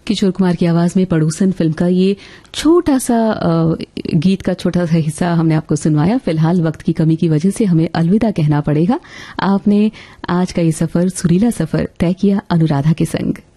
किशोर कुमार की आवाज में पड़ोसन फिल्म का ये छोटा सा गीत का छोटा सा हिस्सा हमने आपको सुनवाया। फिलहाल वक्त की कमी की वजह से हमें अलविदा कहना पड़ेगा। आपने आज का ये सफर, सुरीला सफर तय किया अनुराधा के संग।